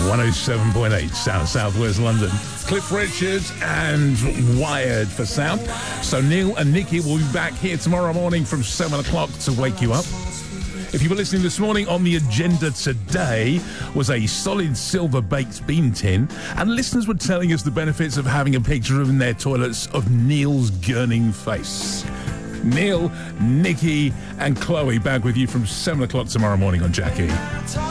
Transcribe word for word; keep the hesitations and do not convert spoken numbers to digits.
one oh seven point eight South Southwest London. Cliff Richards and Wired for Sound. So Neil and Nikki will be back here tomorrow morning from seven o'clock to wake you up. If you were listening this morning, on the agenda today was a solid silver baked bean tin, and listeners were telling us the benefits of having a picture in their toilets of Neil's gurning face. Neil, Nikki and Chloe back with you from seven o'clock tomorrow morning on Jackie.